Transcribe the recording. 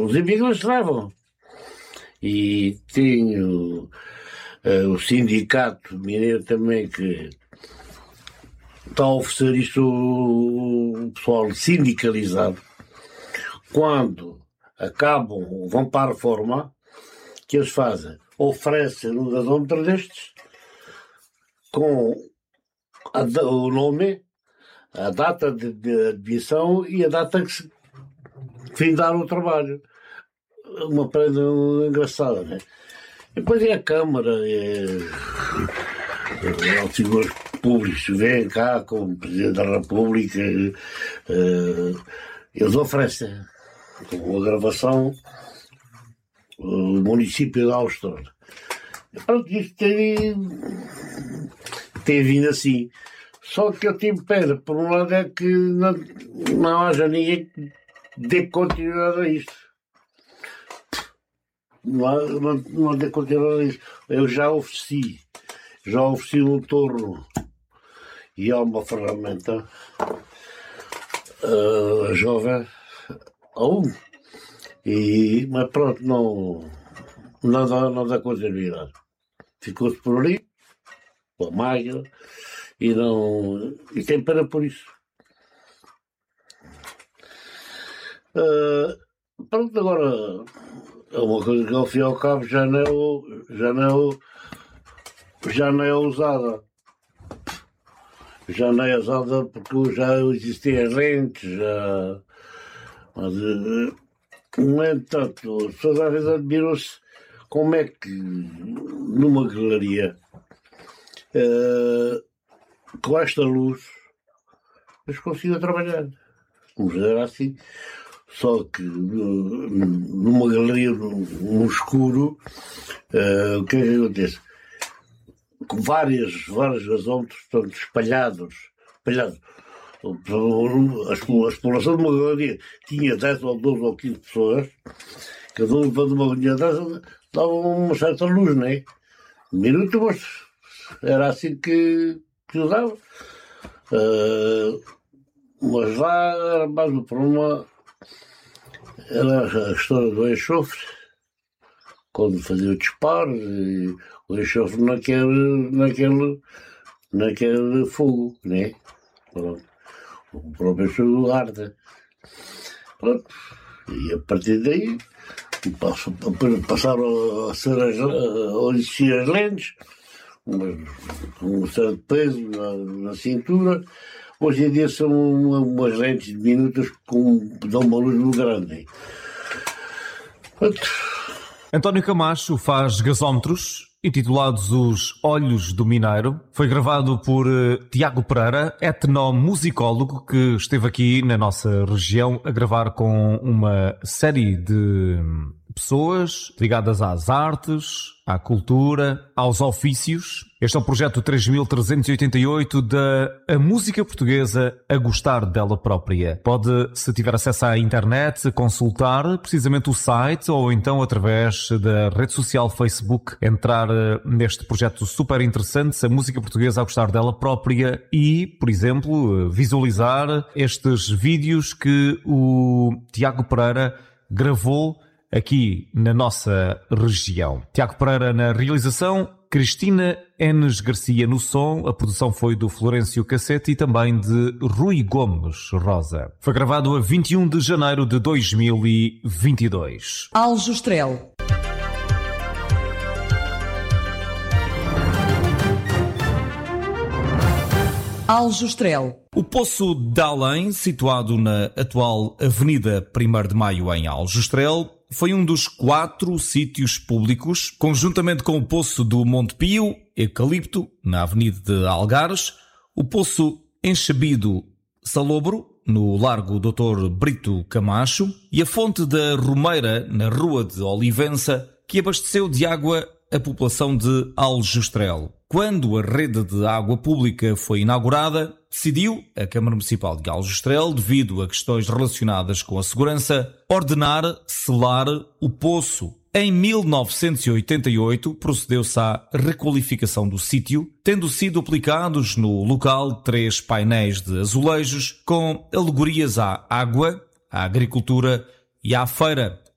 os imigrantes levam. E tenho o sindicato mineiro também que está a oferecer isto o pessoal sindicalizado. Quando acabam, vão para a reforma, que eles fazem? Oferecem um gasómetro destes com o nome, a data de admissão e a data que se findaram o trabalho. Uma prenda engraçada, né? E depois é a Câmara, os figuras públicos vêm cá, como o Presidente da República, eles oferecem, com a gravação, o município de Áustria. Pronto, isto tem vindo assim. Só que eu tenho pena, por um lado, é que não haja ninguém que dê continuidade a isto. Não dê continuidade a isto. Eu já ofereci um torno e há uma ferramenta jovem a um. Mas pronto, não dá continuidade. Ficou-se por ali, pela máquina, e tem pena por isso. Pronto, agora é uma coisa que ao fim e ao cabo já não é usada. Já não é usada porque já existiam lentes, mas no entanto, as pessoas às vezes admiram-se como é que numa galeria com esta luz eles conseguem trabalhar. Vamos dizer assim. Só que numa galeria no escuro, o que é que acontece? Com vários gasómetros estão espalhados. A exploração de uma galeria tinha 10 ou 12 ou 15 pessoas, cada um levando uma linha dessa, dava uma certa luz, não é? Um minuto, mas era assim que usava. Mas lá era mais o problema, era a história do enxofre, quando fazia o disparo, e o enxofre naquele fogo, né? Pronto. O próprio enxofre arde. Pronto. E a partir daí passaram a existir as lentes, um certo peso na cintura. Hoje em dia são umas lentes diminutas que dão uma luz muito grande. António Camacho faz gasómetros, intitulados Os Olhos do Mineiro. Foi gravado por Tiago Pereira, etnomusicólogo, que esteve aqui na nossa região a gravar com uma série de pessoas ligadas às artes, à cultura, aos ofícios. Este é o projeto 3388 da A Música Portuguesa a Gostar dela Própria. Pode, se tiver acesso à internet, consultar precisamente o site ou então através da rede social Facebook, entrar neste projeto super interessante, A Música Portuguesa a Gostar dela Própria, e, por exemplo, visualizar estes vídeos que o Tiago Pereira gravou aqui na nossa região. Tiago Pereira na realização, Cristina Enes Garcia no som, a produção foi do Florencio Cassete e também de Rui Gomes Rosa. Foi gravado a 21 de janeiro de 2022. Aljustrel. Aljustrel. O Poço de Além, situado na atual Avenida 1º de Maio em Aljustrel, foi um dos 4 sítios públicos, conjuntamente com o Poço do Monte Pio, Eucalipto, na Avenida de Algares, o Poço Enchabido Salobro, no Largo Dr. Brito Camacho, e a Fonte da Romeira, na Rua de Olivença, que abasteceu de água a população de Aljustrel. Quando a rede de água pública foi inaugurada, decidiu a Câmara Municipal de Aljustrel, devido a questões relacionadas com a segurança, ordenar selar o poço. Em 1988, procedeu-se à requalificação do sítio, tendo sido aplicados no local 3 painéis de azulejos com alegorias à água, à agricultura e à feira.